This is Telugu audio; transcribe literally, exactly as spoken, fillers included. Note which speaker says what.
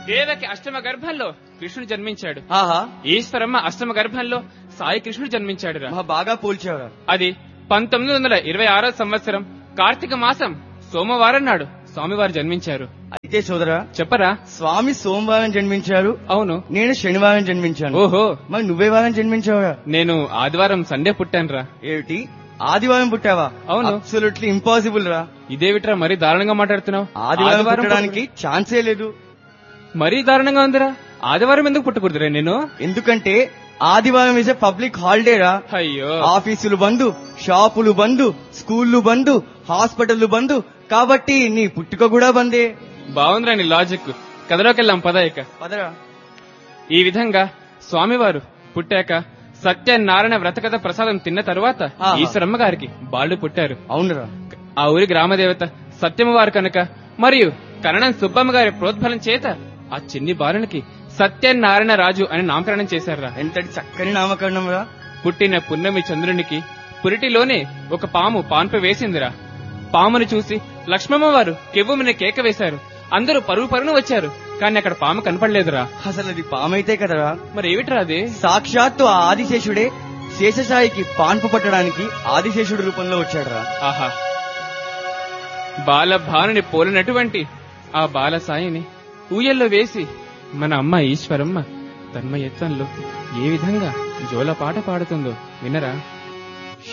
Speaker 1: దేవకి అష్టమ గర్భంలో కృష్ణుడు జన్మించాడు.
Speaker 2: ఆహా,
Speaker 1: ఈశ్వరమ్మ అష్టమ గర్భంలో సాయి కృష్ణుడు జన్మించాడు.
Speaker 2: బాగా పోల్చావురా.
Speaker 1: అది పంతొమ్మిది వందల ఇరవై ఆరో సంవత్సరం కార్తీక మాసం సోమవారం నాడు స్వామివారు జన్మించారు.
Speaker 2: అయితే సోదరా
Speaker 1: చెప్పరా.
Speaker 2: స్వామి సోమవారం జన్మించారు.
Speaker 1: అవును.
Speaker 2: నేను శనివారం జన్మించాను.
Speaker 1: ఓహో,
Speaker 2: మరి నువ్వే వారం జన్మించావురా?
Speaker 1: నేను ఆదివారం సండే పుట్టాను రా.
Speaker 2: ఏమిటి, ఆదివారం పుట్టావా?
Speaker 1: అవును.
Speaker 2: అబ్సల్యూట్లీ ఇంపాసిబుల్ రా.
Speaker 1: ఇదేవిట్రా మరీ దారుణంగా మాట్లాడుతున్నావు?
Speaker 2: ఆదివారం పుట్టడానికి ఛాన్సే లేదు.
Speaker 1: మరీ దారుణంగా ఉందిరా. ఆదివారం ఎందుకు పుట్టకూడదురా నేను?
Speaker 2: ఎందుకంటే ఆదివారం ఇస్ ఎ పబ్లిక్ హాలిడే రా.
Speaker 1: అయ్యో,
Speaker 2: ఆఫీసులు బంద్, షాపులు బంద్, స్కూళ్లు బంద్, హాస్పిటల్ బంద్, కాబట్టి నీ పుట్టుక కూడా బందే.
Speaker 1: బాగుందిరా నీ లాజిక్. కథలోకెళ్ళాం పద ఇక.
Speaker 2: పదరా.
Speaker 1: ఈ విధంగా స్వామివారు పుట్టాక సత్యనారాయణ వ్రతకథ ప్రసాదం తిన్న తరువాత ఈశ్వరమ్మ గారికి బాలుడు పుట్టారు.
Speaker 2: అవునురా.
Speaker 1: ఆ ఊరి గ్రామదేవత సత్యమ్మవారు కనుక మరియు కరణం సుబ్బమ్మ గారి ప్రోద్బలం చేత ఆ చిన్ని బాలునికి సత్యనారాయణ రాజు అని నామకరణం చేశారా.
Speaker 2: ఎంతటి చక్కని నామకరణం రా.
Speaker 1: పుట్టిన పున్నమి చంద్రునికి పురిటిలోనే ఒక పాము పాన్పు వేసిందిరా. పామును చూసి లక్ష్మమ్మ వారు కెవ్వుమని కేక వేశారు. అందరూ పరుగు పరుగును వచ్చారు, కానీ అక్కడ పాము కనపడలేదురా.
Speaker 2: అసలు అది పామైతే కదరా.
Speaker 1: మరి ఏమిట్రా అది?
Speaker 2: సాక్షాత్తు ఆ ఆదిశేషుడే శేషసాయికి పాన్పు పట్టడానికి ఆదిశేషుడి రూపంలో వచ్చాడురా.
Speaker 1: ఆహా, బాలభానుని పోలినటువంటి ఆ బాలసాయిని ఊయల్లో వేసి మన అమ్మ ఈశ్వరమ్మ తన్మయత్వంలో ఏ విధంగా జోలపాట పాడుతుందో వినరా.